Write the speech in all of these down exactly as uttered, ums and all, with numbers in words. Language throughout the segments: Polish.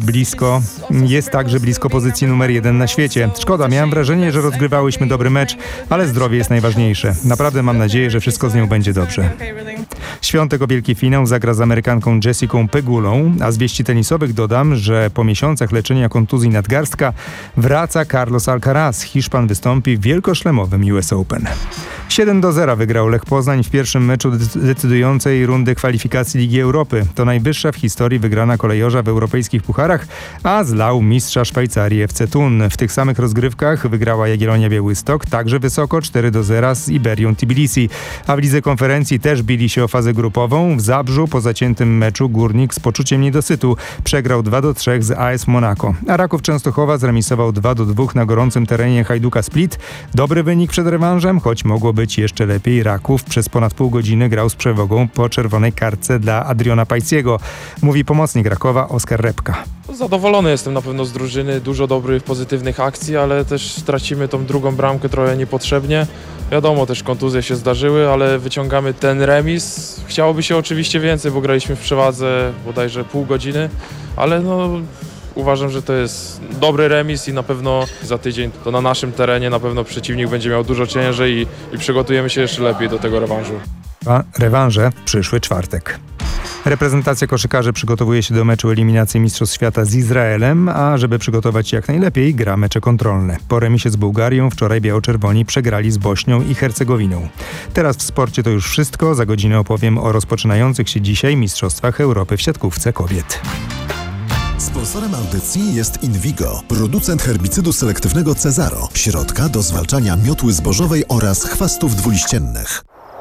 blisko, jest także blisko pozycji numer jeden na świecie. Szkoda, miałem wrażenie, że rozgrywałyśmy dobry mecz, ale zdrowie jest najważniejsze. Naprawdę mam nadzieję, że wszystko z nią będzie dobrze. Świątek o wielki finał zagra z Amerykanką Jessicą Pegulą, a z wieści tenisowych dodam, że po miesiącach leczenia kontuzji nadgarstka wraca Carlos Alcaraz. Hiszpan wystąpi w wielkoszlemowym U S Open. siedem do zera wygrał Lech Poznań w pierwszym meczu decydującej rundy kwalifikacji Ligi Europy. To najwyższa w historii wygrana kolejorza w europejskich pucharach, a zlał mistrza Szwajcarii F C Thun. W tych samych rozgrywkach wygrała Jagiellonia Białystok, także wysoko cztery do zera z Iberią Tbilisi. A w lidze konferencji też bili się o fazę grupową. W Zabrzu po zaciętym meczu Górnik z poczuciem niedosytu przegrał dwa do trzech z A S Monaco. A Raków Częstochowa zremisował dwa do dwóch na gorącym terenie Hajduka Split. Dobry wynik przed rewanżem, choć mogło być jeszcze lepiej. Raków przez ponad pół godziny grał z przewagą po czerwonej kartce dla Adriana Pajciego, mówi pomocnik Rakowa Oskar Repka. Zadowolony jestem na pewno z drużyny, dużo dobrych, pozytywnych akcji, ale też tracimy tą drugą bramkę trochę niepotrzebnie. Wiadomo, też kontuzje się zdarzyły, ale wyciągamy ten remis. Chciałoby się oczywiście więcej, bo graliśmy w przewadze bodajże pół godziny, ale no... Uważam, że to jest dobry remis i na pewno za tydzień to na naszym terenie na pewno przeciwnik będzie miał dużo ciężej i, i przygotujemy się jeszcze lepiej do tego rewanżu. A rewanże w przyszły czwartek. Reprezentacja koszykarzy przygotowuje się do meczu eliminacji Mistrzostw Świata z Izraelem, a żeby przygotować się jak najlepiej, gra mecze kontrolne. Po remisie z Bułgarią wczoraj biało-czerwoni przegrali z Bośnią i Hercegowiną. Teraz w sporcie to już wszystko. Za godzinę opowiem o rozpoczynających się dzisiaj Mistrzostwach Europy w siatkówce kobiet. Sponsorem audycji jest Invigo, producent herbicydu selektywnego Cezaro, środka do zwalczania miotły zbożowej oraz chwastów dwuliściennych.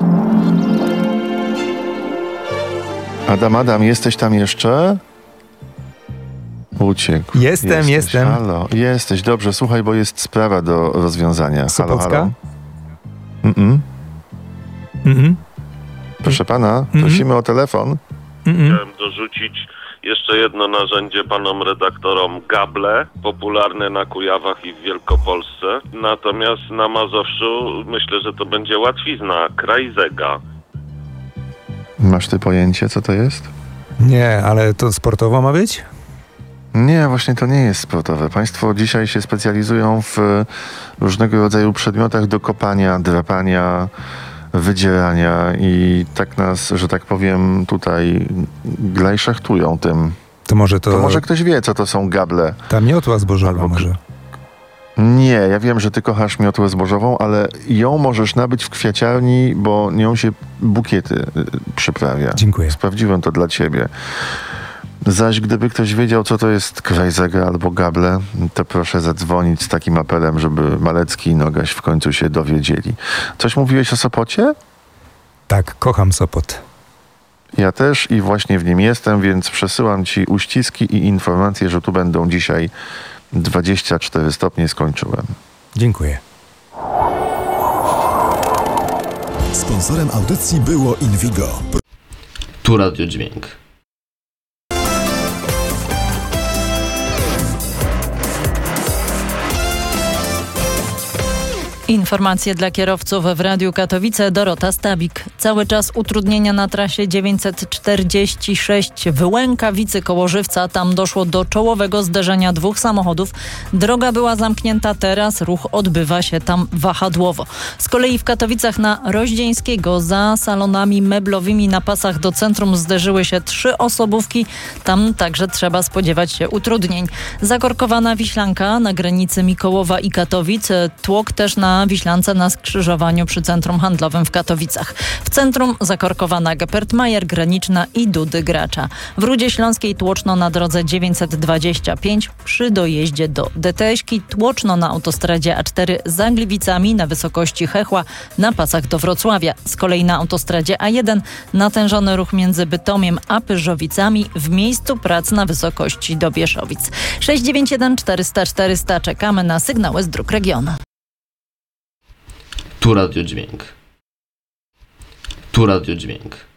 Adam, Adam, jesteś tam jeszcze? Uciekł. Jestem, jesteś. jestem. Halo, jesteś, dobrze, słuchaj, bo jest sprawa do rozwiązania. Sopocka? Halo, halo. Mm-mm. Mm-mm. Proszę pana, Mm-mm. prosimy o telefon. Mm-mm. Chciałem dorzucić jeszcze jedno narzędzie panom redaktorom, gable, popularne na Kujawach i w Wielkopolsce. Natomiast na Mazowszu myślę, że to będzie łatwizna, krajzega. Masz ty pojęcie, co to jest? Nie, ale to sportowo ma być? Nie, właśnie to nie jest sportowe. Państwo dzisiaj się specjalizują w różnego rodzaju przedmiotach do kopania, drapania, wydzierania i tak nas, że tak powiem, tutaj glajszachtują tym. To może to... To może ktoś wie, co to są gable. Ta miotła zbożowa Albo... może. Nie, ja wiem, że ty kochasz miotłę zbożową, ale ją możesz nabyć w kwiaciarni, bo nią się bukiety y, przyprawia. Dziękuję. Sprawdziłem to dla ciebie. Zaś gdyby ktoś wiedział, co to jest krajzega albo gable, to proszę zadzwonić z takim apelem, żeby Malecki i Nogaś w końcu się dowiedzieli. Coś mówiłeś o Sopocie? Tak, kocham Sopot. Ja też i właśnie w nim jestem, więc przesyłam ci uściski i informacje, że tu będą dzisiaj dwadzieścia cztery stopnie. Skończyłem. Dziękuję. Sponsorem audycji było Invigo. Tu Radio Dźwięk. Informacje dla kierowców w Radiu Katowice. Dorota Stabik. Cały czas utrudnienia na trasie dziewięćset czterdzieści sześć w Łękawicy koło Żywca. Tam doszło do czołowego zderzenia dwóch samochodów. Droga była zamknięta, teraz ruch odbywa się tam wahadłowo. Z kolei w Katowicach na Roździeńskiego za salonami meblowymi na pasach do centrum zderzyły się trzy osobówki. Tam także trzeba spodziewać się utrudnień. Zakorkowana Wiślanka na granicy Mikołowa i Katowic. Tłok też na Wiślance na skrzyżowaniu przy Centrum Handlowym w Katowicach. W centrum zakorkowana Gepertmajer, Graniczna i Dudy Gracza. W Rudzie Śląskiej tłoczno na drodze dziewięćset dwadzieścia pięć przy dojeździe do Deteśki, tłoczno na autostradzie A cztery za Gliwicami na wysokości Chechła na pasach do Wrocławia. Z kolei na autostradzie A jeden natężony ruch między Bytomiem a Pyrzowicami w miejscu prac na wysokości do Bieszowic. sześć dziewięć jeden czterysta czterysta. Czekamy na sygnały z dróg regionu. Tu Radio Dźwięk. Tu Radio Dźwięk.